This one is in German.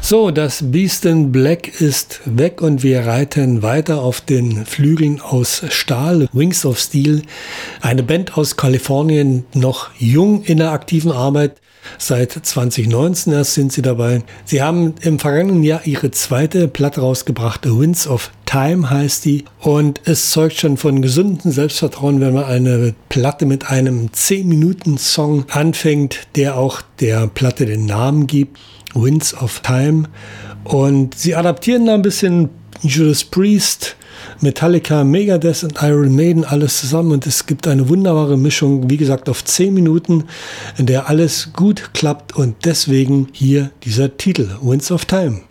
So, das Beast in Black ist weg und wir reiten weiter auf den Flügeln aus Stahl, Wings of Steel. Eine Band aus Kalifornien, noch jung in der aktiven Arbeit. Seit 2019 erst sind sie dabei. Sie haben im vergangenen Jahr ihre zweite Platte rausgebracht, Winds of Time heißt die. Und es zeugt schon von gesundem Selbstvertrauen, wenn man eine Platte mit einem 10-Minuten-Song anfängt, der auch der Platte den Namen gibt, Winds of Time. Und sie adaptieren da ein bisschen Judas Priest, Metallica, Megadeth und Iron Maiden, alles zusammen, und es gibt eine wunderbare Mischung, wie gesagt, auf 10 Minuten, in der alles gut klappt, und deswegen hier dieser Titel, Winds of Time.